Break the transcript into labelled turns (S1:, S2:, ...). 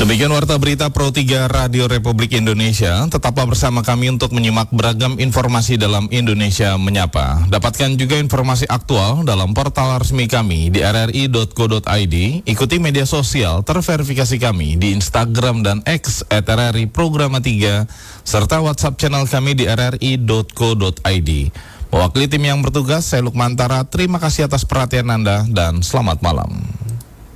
S1: Demikian Warta Berita Pro 3 Radio Republik Indonesia. Tetaplah bersama kami untuk menyimak beragam informasi dalam Indonesia Menyapa. Dapatkan juga informasi aktual dalam portal resmi kami di rri.co.id. Ikuti media sosial terverifikasi kami di Instagram dan X @RRI Programa 3, serta WhatsApp channel kami di rri.co.id. Mewakili tim yang bertugas, saya Lukmantara. Terima kasih atas perhatian Anda dan selamat malam.